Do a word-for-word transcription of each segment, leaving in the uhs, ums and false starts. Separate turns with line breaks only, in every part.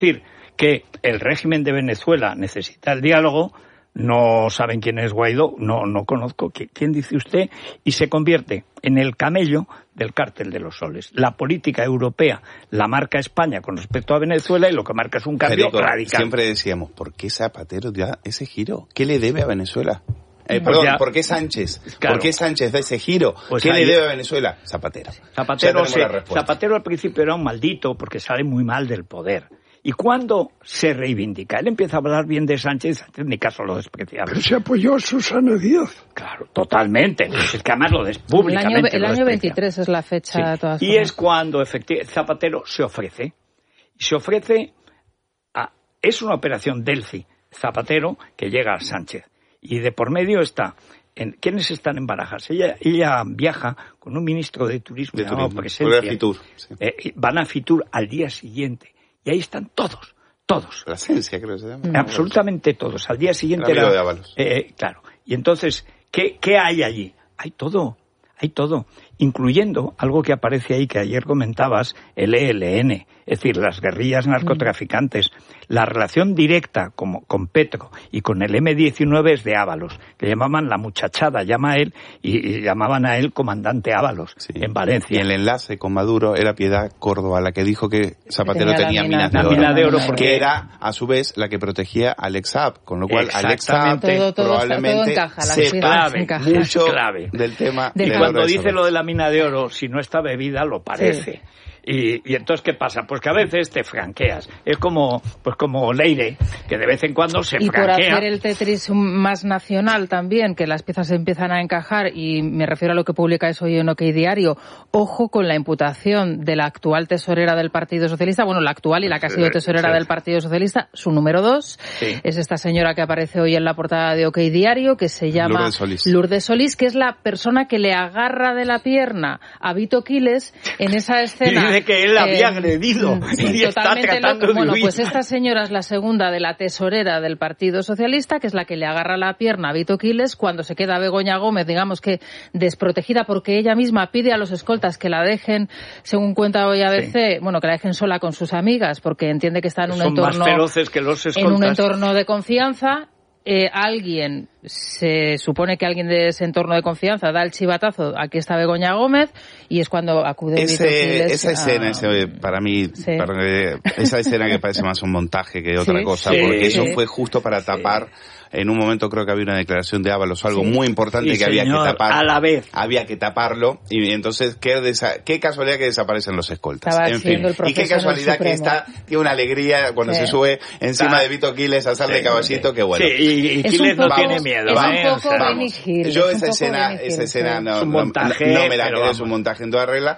Es decir, que el régimen de Venezuela necesita el diálogo, no saben quién es Guaidó, no, no conozco quién dice usted, y se convierte en el camello del cártel de los soles. La política europea la marca España con respecto a Venezuela y lo que marca es un cambio
Federico,
radical.
Siempre decíamos, ¿por qué Zapatero da ese giro? ¿Qué le debe a Venezuela? Eh, perdón, ya, ¿por qué Sánchez?
Claro.
¿Por qué Sánchez da ese giro?
Pues
¿Qué
ahí,
le debe a Venezuela? Zapatero.
Zapatero, se, Zapatero al principio era un maldito porque sale muy mal del poder. ¿Y cuándo se reivindica? Él empieza a hablar bien de Sánchez, Sánchez ni caso lo despreciaba.
Pero se apoyó a Susana Díaz.
Claro, totalmente. Pues es que además lo des públicamente.
El año, el año veintitrés es la fecha.
Sí.
De todas
y
formas.
es cuando efectivamente Zapatero se ofrece. Y se ofrece a... Es una operación Delphi. Zapatero que llega a Sánchez. Y de por medio está... En, ¿Quiénes están en Barajas? Ella, ella viaja con un ministro de Turismo
de
llamado
turismo.
Presencia.
Fitur, sí.
eh, van a Fitur al día siguiente. Y ahí están todos, todos.
Presencia, creo que se llama.
Absolutamente todos. Al día siguiente
era...
era...
de Ábalos.
Eh, claro. Y entonces, ¿qué, ¿qué hay allí? Hay todo, hay todo. Incluyendo algo que aparece ahí que ayer comentabas, el E L N. Es decir, las guerrillas narcotraficantes. La relación directa con, con Petro y con el eme diecinueve es de Ábalos, que llamaban la muchachada, llama a él, y, y llamaban a él comandante Ábalos, sí, en Valencia.
Y el enlace con Maduro era Piedad Córdoba, la que dijo que Zapatero tenía, tenía minas de
la
oro.
Mina de oro porque
que era, a su vez, la que protegía a Alex Saab, con lo cual Alex Saab
todo, todo
probablemente
está, todo encaja,
se clave
encaja.
mucho
clave.
del tema.
Y cuando dice lo de la mina de oro, si no está bebida, lo parece. Sí. Y, y entonces, ¿qué pasa? Pues que a veces te franqueas. Es como pues como Leire, que de vez en cuando se
y
franquea.
Y por hacer el Tetris más nacional también, que las piezas empiezan a encajar, y me refiero a lo que publicáis hoy en OK Diario, ojo con la imputación de la actual tesorera del Partido Socialista, bueno, la actual y la que ha sido tesorera sí. del Partido Socialista, su número dos, sí. es esta señora que aparece hoy en la portada de OK Diario, que se llama
Lourdes Solís.
Lourdes Solís, que es la persona que le agarra de la pierna a Vito Quiles en esa escena.
De que él había eh, agredido
sí,
y está tratando de
Bueno,
huir.
pues esta señora es la segunda de la tesorera del Partido Socialista, que es la que le agarra la pierna a Vito Quiles cuando se queda Begoña Gómez, digamos que desprotegida, porque ella misma pide a los escoltas que la dejen, según cuenta hoy A B C, sí. bueno, que la dejen sola con sus amigas, porque entiende que está en un
Son
entorno
más feroces que los escoltas.
En un entorno de confianza. Eh, alguien, se supone que alguien de ese entorno de confianza da el chivatazo, aquí está Begoña Gómez, y es cuando acude
ese,
Vito Quiles
esa escena,
a...
ese, para mí, sí. para, esa escena que parece más un montaje que otra
sí,
cosa,
sí,
porque
sí.
eso fue justo para tapar, sí. en un momento creo que había una declaración de Ábalos, algo sí. muy importante
sí,
que
señor,
había que tapar,
a la vez.
había que taparlo, y entonces qué, desa, qué casualidad que desaparecen los escoltas.
Estaba
en fin, y qué casualidad que está, tiene una alegría cuando sí. se sube encima ah. de Vito Quiles a hacer sí. de caballito, que bueno.
Sí, y, y Quiles no tiene miedo.
Es
¿eh?
un poco Benny Hill.
Yo esa escena, esa escena no, no, montaje, no me la creo, es un montaje en toda regla,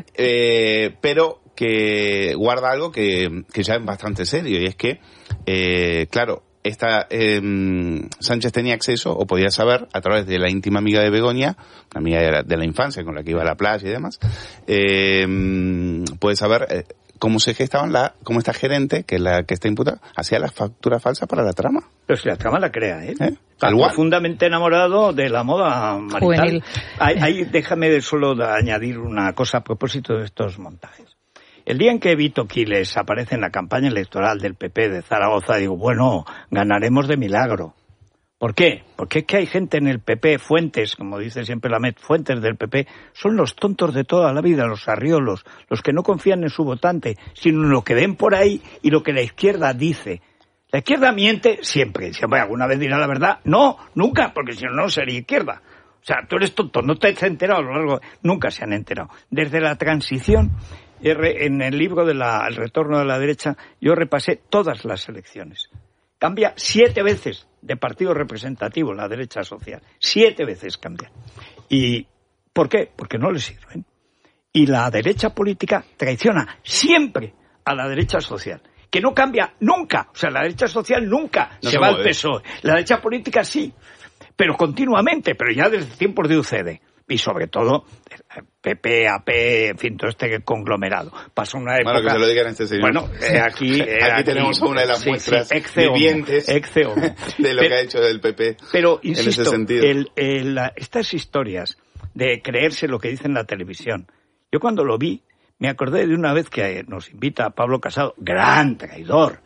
eh, pero que guarda algo que, que ya es bastante serio, y es que, eh, claro, esta eh, Sánchez tenía acceso, o podía saber, a través de la íntima amiga de Begoña, una amiga de la, de la infancia con la que iba a la playa y demás, eh, puede saber... Eh, cómo se gestaban la, cómo esta gerente, que es la que está imputada, hacía las facturas falsas para la trama.
Pero si la trama la crea él.
¿Eh?
Está profundamente enamorado de la moda marital.
Juvenil.
Ahí, ahí déjame solo de añadir una cosa a propósito de estos montajes. El día en que Vito Quiles aparece en la campaña electoral del P P de Zaragoza, digo, bueno, ganaremos de milagro. ¿Por qué? Porque es que hay gente en el P P, fuentes, como dice siempre la M E T, fuentes del P P, son los tontos de toda la vida, los arriolos, los que no confían en su votante, sino en lo que ven por ahí y lo que la izquierda dice. La izquierda miente siempre. Siempre alguna vez dirá la verdad. No, nunca, porque si no, no sería izquierda. O sea, tú eres tonto, no te has enterado a lo largo. Nunca se han enterado. Desde la transición, en el libro de la, El retorno de la derecha, yo repasé todas las elecciones. Cambia siete veces de partido representativo la derecha social. Siete veces cambia. ¿Y por qué? Porque no le sirven. Y la derecha política traiciona siempre a la derecha social, que no cambia nunca. O sea, la derecha social nunca no se, se va al P S O E. La derecha política sí, pero continuamente, pero ya desde tiempos de U C D. Y sobre todo, P P, A P, en fin, todo este conglomerado. Pasó una época...
Bueno, que se lo digan a este señor.
Bueno, eh, aquí... Eh,
aquí...
aquí
tenemos una de las
sí,
muestras
sí,
vivientes de lo
pero,
que ha hecho el P P
pero, insisto,
en ese sentido.
El, el, estas historias de creerse lo que dice en la televisión, yo cuando lo vi, me acordé de una vez que nos invita Pablo Casado, gran traidor,